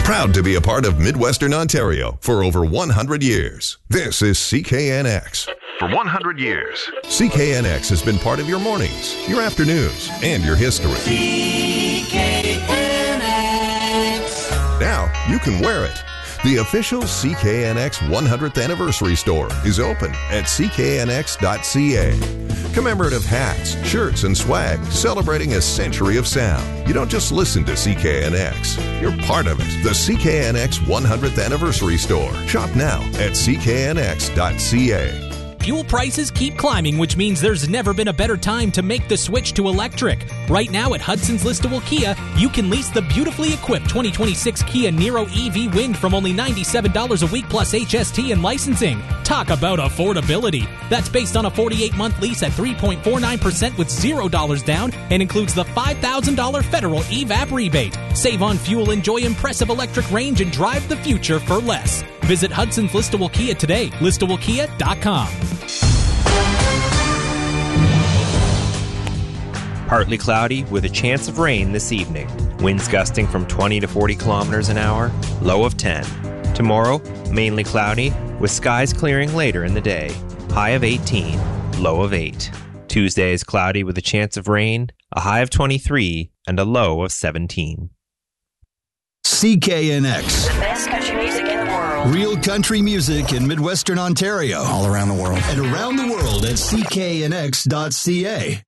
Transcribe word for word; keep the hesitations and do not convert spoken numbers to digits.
Proud to be a part of Midwestern Ontario for over one hundred years. This is C K N X. For one hundred years, C K N X has been part of your mornings, your afternoons, and your history. C K N X. Now you can wear it. The official C K N X one hundredth Anniversary Store is open at c k n x dot c a. Commemorative hats, shirts, and swag celebrating a century of sound. You don't just listen to C K N X. You're part of it. The C K N X one hundredth Anniversary Store. Shop now at c k n x dot c a. Fuel prices keep climbing, which means there's never been a better time to make the switch to electric. Right now at Hudson's Listowel Kia, you can lease the beautifully equipped twenty twenty-six Kia Niro E V Wind from only ninety-seven dollars a week plus H S T and licensing. Talk about affordability. That's based on a forty-eight month lease at three point four nine percent with zero dollars down and includes the five thousand dollars federal E V A P rebate. Save on fuel, enjoy impressive electric range, and drive the future for less. Visit Hudson's Listowel Kia today, listowel kia dot com. Partly cloudy with a chance of rain this evening. Winds gusting from twenty to forty kilometers an hour, low of ten. Tomorrow, mainly cloudy with skies clearing later in the day, high of eighteen, low of eight. Tuesday is cloudy with a chance of rain, a high of twenty-three, and a low of seventeen. C K N X. The best country music in the world. Real country music in Midwestern Ontario. All around the world. And around the world at c k n x dot c a.